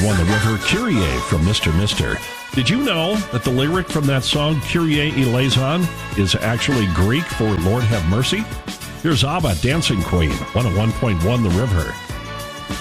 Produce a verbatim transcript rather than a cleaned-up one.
one The River, Kyrie from Mister Mister. Did you know that the lyric from that song, Kyrie eleison, is actually Greek for Lord have mercy? Here's ABBA, Dancing Queen, one oh one point one The River.